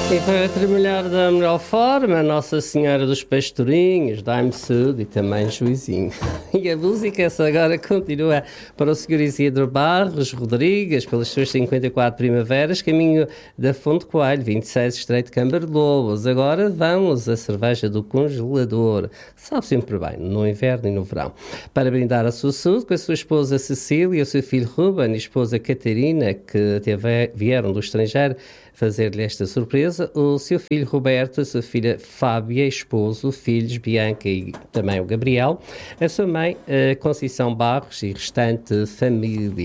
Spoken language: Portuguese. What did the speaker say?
E para trabalhar da melhor forma, Nossa Senhora dos Pastorinhos, dá-me saúde e também juizinho. E a música essa agora continua para o Sr. Isidro Barros Rodrigues, pelas suas 54 primaveras, caminho da Fonte Coelho, 26, Estreito Câmara de Lobos. Agora vamos à cerveja do congelador, que sabe sempre bem, no inverno e no verão. Para brindar a sua saúde com a sua esposa Cecília, o seu filho Ruben e a esposa Catarina, que até vieram do estrangeiro fazer-lhe esta surpresa, o seu filho Roberto, a sua filha Fábia, esposo, filhos Bianca e também o Gabriel, a sua mãe Conceição Barros e restante família.